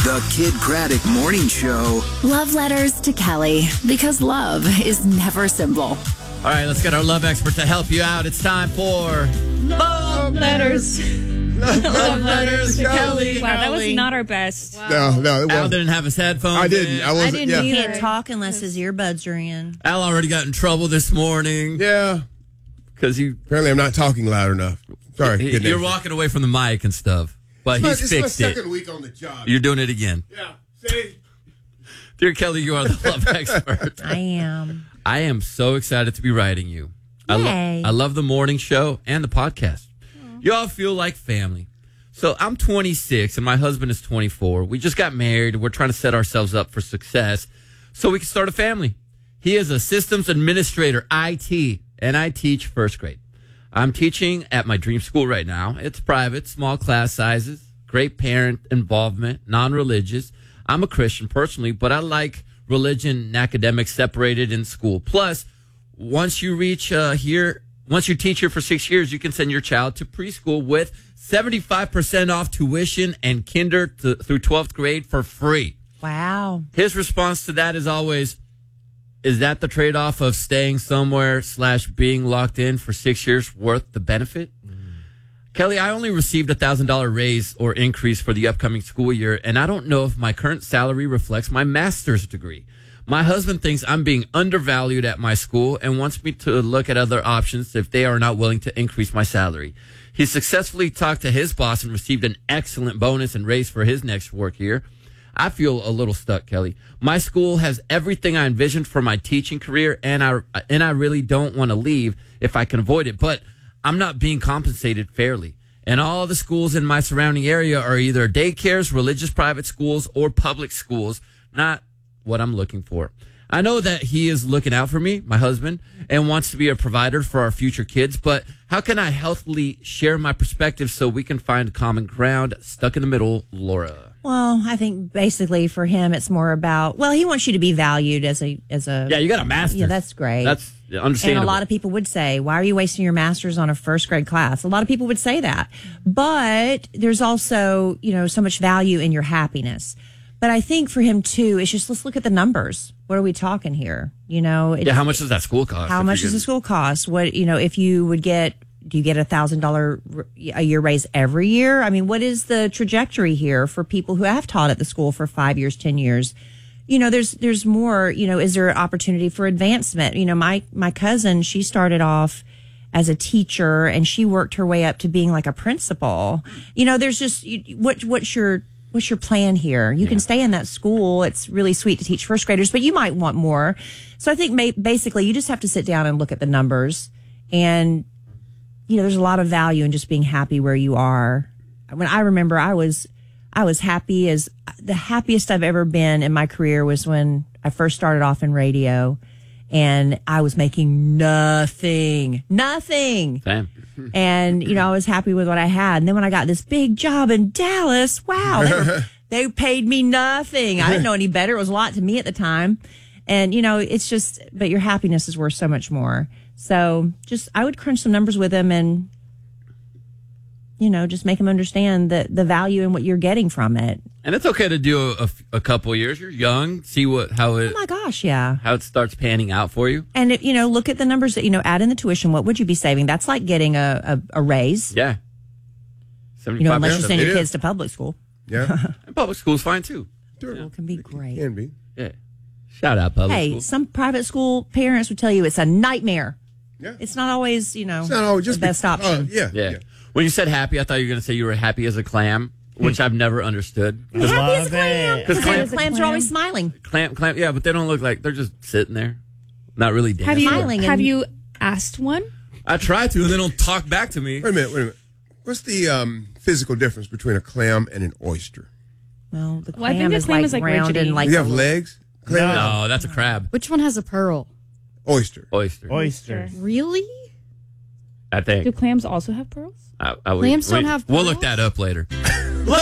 The Kid Craddock Morning Show. Love letters to Kelly, because love is never simple. All right, let's get our love expert to help you out. It's time for Love Letters. Love Letters to Kelly. Wow, that was not our best. Wow. No, Al didn't have his headphones. I didn't. I wasn't. didn't yeah. either. He can't talk unless his earbuds are in. Al already got in trouble this morning. Yeah. Because Apparently, I'm not talking loud enough. Sorry. you're walking away from the mic and stuff. But he's fixed It's my it. second week on the job. You're doing it again. Yeah. See? Dear Kelly, you are the love expert. I am. I am so excited to be writing you. Yay. I love the morning show and the podcast. You all feel like family. So I'm 26 and my husband is 24. We just got married. We're trying to set ourselves up for success so we can start a family. He is a systems administrator, IT, and I teach first grade. I'm teaching at my dream school right now. It's private, small class sizes, great parent involvement, non-religious. I'm a Christian personally, but I like religion and academics separated in school. Plus, once you teach here for 6 years, you can send your child to preschool with 75% off tuition and kinder through 12th grade for free. Wow. His response to that is always, is that the trade-off of staying somewhere / being locked in for 6 years worth the benefit? Kelly, I only received a $1,000 raise or increase for the upcoming school year, and I don't know if my current salary reflects my master's degree. My husband thinks I'm being undervalued at my school and wants me to look at other options if they are not willing to increase my salary. He successfully talked to his boss and received an excellent bonus and raise for his next work year. I feel a little stuck, Kelly. My school has everything I envisioned for my teaching career, and I really don't want to leave if I can avoid it, but I'm not being compensated fairly. And all the schools in my surrounding area are either daycares, religious private schools, or public schools, not what I'm looking for. I know that he is looking out for me, my husband, and wants to be a provider for our future kids, but how can I healthily share my perspective so we can find common ground? Stuck in the middle, Laura. Well, I think basically for him, it's more about, he wants you to be valued as a. Yeah, you got a master's. Yeah, that's great. That's understandable. And a lot of people would say, why are you wasting your master's on a first grade class? A lot of people would say that. But there's also, so much value in your happiness. But I think for him too, it's just, let's look at the numbers. What are we talking here? How much does that school cost? How much does the school cost? What, if you would get, do you get $1,000 a year raise every year? I mean, what is the trajectory here for people who have taught at the school for 5 years, 10 years? There's more, is there an opportunity for advancement? My cousin, she started off as a teacher and she worked her way up to being like a principal. There's just, what's your plan here? You can stay in that school. It's really sweet to teach first graders, but you might want more. So I think basically you just have to sit down and look at the numbers. And, there's a lot of value in just being happy where you are. When I remember I was happy as the happiest I've ever been in my career was when I first started off in radio and I was making nothing. Damn. And, I was happy with what I had. And then when I got this big job in Dallas, wow, they paid me nothing. I didn't know any better. It was a lot to me at the time. And, it's just, but your happiness is worth so much more. So I would crunch some numbers with him and, just make him understand the value in what you're getting from it. And it's okay to do a couple years. You're young. See how it. Oh my gosh, yeah. How it starts panning out for you. And look at the numbers that add in the tuition. What would you be saving? That's like getting a raise. Yeah. 75%. Unless you send your kids to public school. Yeah. And public school's fine too. It can be great. Can be. Yeah. Shout out public school. Hey, some private school parents would tell you it's a nightmare. Yeah. It's not always, it's not always just the best option. Yeah. When you said happy, I thought you were going to say you were happy as a clam, which I've never understood. Happy as a clam. Because clams are always smiling. Clam, yeah, but they don't look like, they're just sitting there, not really dancing. Have you asked one? I try to, and they don't talk back to me. Wait a minute. What's the physical difference between a clam and an oyster? Well, the I think clam is like round rigidity. and like. You have legs? Clam? No, that's a crab. Which one has a pearl? Oyster. Really? I think. Do clams also have pearls? Clams don't have We'll look pearls? that up later.